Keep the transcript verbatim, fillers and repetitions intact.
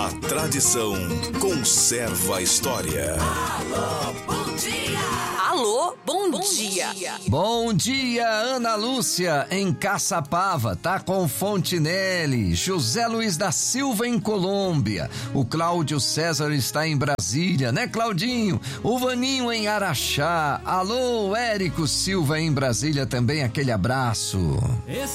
A tradição conserva a história. Alô, bom dia! Alô, bom, bom dia. dia! Bom dia, Ana Lúcia, em Caçapava, tá com Fontinelli, José Luiz da Silva em Colômbia, o Cláudio César está em Brasília, né, Claudinho? O Vaninho em Araxá, alô, Érico Silva em Brasília também, aquele abraço. Esse